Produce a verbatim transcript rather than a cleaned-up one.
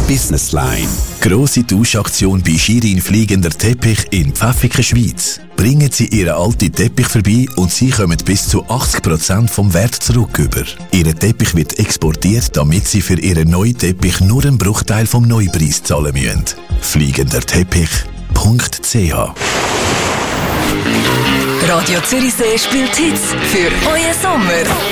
Business Line. Grosse Tauschaktion bei Shirin Fliegender Teppich in Pfäffiken, Schweiz. Bringen Sie Ihren alten Teppich vorbei und Sie kommen bis zu achtzig Prozent vom Wert zurück über. Ihr Teppich wird exportiert, damit Sie für Ihren neuen Teppich nur einen Bruchteil vom Neupreis zahlen müssen. fliegenderteppich punkt c h Radio Zürichsee spielt Hits für euren Sommer.